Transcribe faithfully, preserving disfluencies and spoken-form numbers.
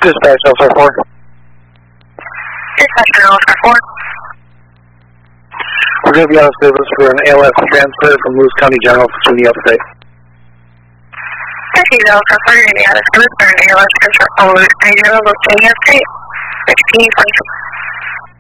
Dispatch Oscar four. Dispatch Oscar four. We're going to be out of service for an A L S transfer from Lewis County General for SUNY Upstate. Thank you, Oscar four. You're going to be out of service for an A L S transfer from Lewis County General for SUNY Upstate. Fifteen twenty-six.